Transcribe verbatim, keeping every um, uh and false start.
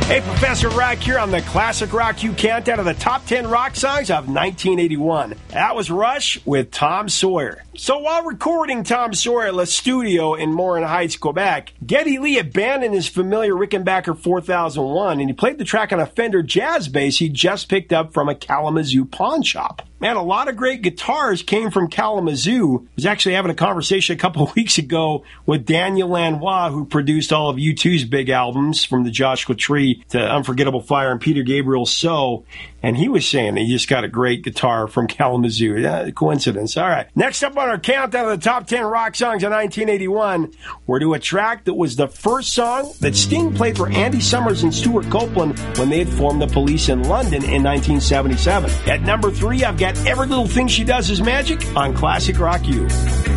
Hey, Professor Rock here on the Classic Rock U Countdown of the top ten rock songs of nineteen eighty-one. That was Rush with Tom Sawyer. So while recording Tom Sawyer at Le Studio in Morin Heights, Quebec, Geddy Lee abandoned his familiar Rickenbacker four thousand one and he played the track on a Fender jazz bass he just picked up from a Kalamazoo pawn shop. Man, a lot of great guitars came from Kalamazoo. I was actually having a conversation a couple of weeks ago with Daniel Lanois, who produced all of U two's big albums, from the Joshua Tree to Unforgettable Fire and Peter Gabriel's So, and he was saying that he just got a great guitar from Kalamazoo. Yeah, coincidence. All right. Next up on our countdown of the top ten rock songs of nineteen eighty-one, we're to a track that was the first song that Sting played for Andy Summers and Stuart Copeland when they had formed the Police in London in nineteen seventy-seven. At number three, I've got Every Little Thing She Does Is Magic on Classic Rock U.